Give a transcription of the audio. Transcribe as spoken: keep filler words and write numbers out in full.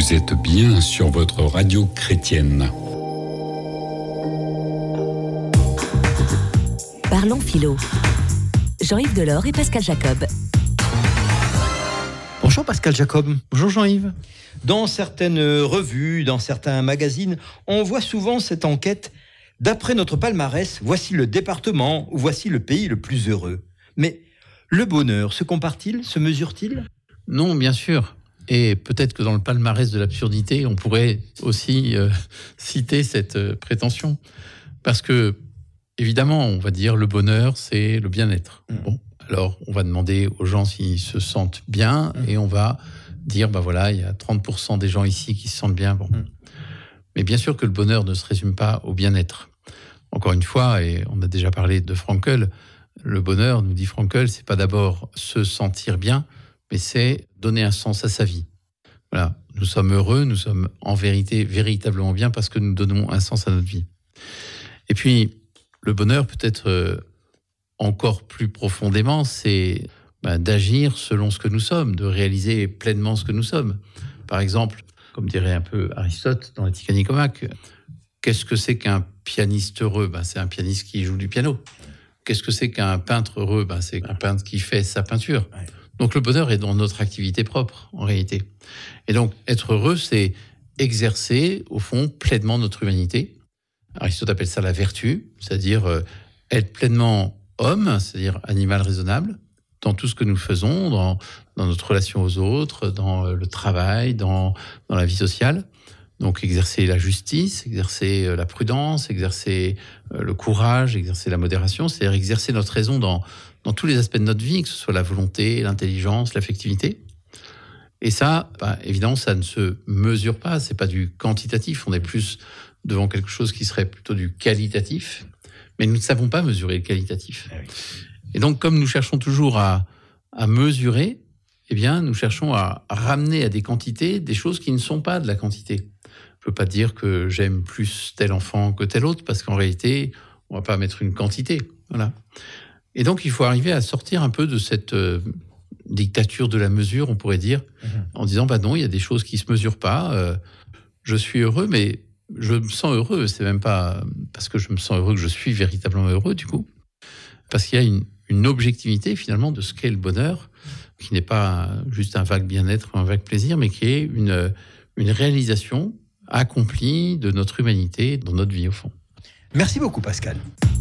Vous êtes bien sur votre radio chrétienne. Parlons philo. Jean-Yves Delors et Pascal Jacob. Bonjour Pascal Jacob. Bonjour Jean-Yves. Dans certaines revues, dans certains magazines, on voit souvent cette enquête. D'après notre palmarès, voici le département, voici le pays le plus heureux. Mais le bonheur se compare-t-il, se mesure-t-il ? Non, bien sûr. Et peut-être que dans le palmarès de l'absurdité, on pourrait aussi euh, citer cette euh, prétention. Parce que, évidemment, on va dire le bonheur, c'est le bien-être. Mmh. Bon, alors, on va demander aux gens s'ils se sentent bien mmh. et on va dire, ben voilà, il y a trente pour cent des gens ici qui se sentent bien. Bon. Mmh. Mais bien sûr que le bonheur ne se résume pas au bien-être. Encore une fois, et on a déjà parlé de Frankl, le bonheur, nous dit Frankl, c'est pas d'abord se sentir bien, mais c'est donner un sens à sa vie. Voilà, nous sommes heureux, nous sommes en vérité véritablement bien parce que nous donnons un sens à notre vie. Et puis, le bonheur peut-être euh, encore plus profondément, c'est ben, d'agir selon ce que nous sommes, de réaliser pleinement ce que nous sommes. Par exemple, comme dirait un peu Aristote dans l'Éthique à Nicomaque, qu'est-ce que c'est qu'un pianiste heureux ? Ben, c'est un pianiste qui joue du piano. Qu'est-ce que c'est qu'un peintre heureux ? Ben, c'est un peintre qui fait sa peinture. Ouais. Donc le bonheur est dans notre activité propre, en réalité. Et donc, être heureux, c'est exercer, au fond, pleinement notre humanité. Aristote appelle ça la vertu, c'est-à-dire euh, être pleinement homme, c'est-à-dire animal raisonnable, dans tout ce que nous faisons, dans, dans notre relation aux autres, dans euh, le travail, dans, dans la vie sociale. Donc exercer la justice, exercer euh, la prudence, exercer euh, le courage, exercer la modération, c'est-à-dire exercer notre raison dans, dans tous les aspects de notre vie, que ce soit la volonté, l'intelligence, l'affectivité. Et ça, bah, évidemment, ça ne se mesure pas, c'est pas du quantitatif, on est plus devant quelque chose qui serait plutôt du qualitatif, mais nous ne savons pas mesurer le qualitatif. Et donc, comme nous cherchons toujours à, à mesurer, eh bien, nous cherchons à, à ramener à des quantités des choses qui ne sont pas de la quantité. Je ne peux pas dire que j'aime plus tel enfant que tel autre, parce qu'en réalité, on ne va pas mettre une quantité. Voilà. Et donc, il faut arriver à sortir un peu de cette euh, dictature de la mesure, on pourrait dire, mmh. en disant, bah non, il y a des choses qui ne se mesurent pas. Euh, je suis heureux, mais je me sens heureux. C'est même pas parce que je me sens heureux que je suis véritablement heureux, du coup. Parce qu'il y a une, une objectivité, finalement, de ce qu'est le bonheur, qui n'est pas juste un vague bien-être ou un vague plaisir, mais qui est une, une réalisation accomplie de notre humanité dans notre vie, au fond. Merci beaucoup, Pascal.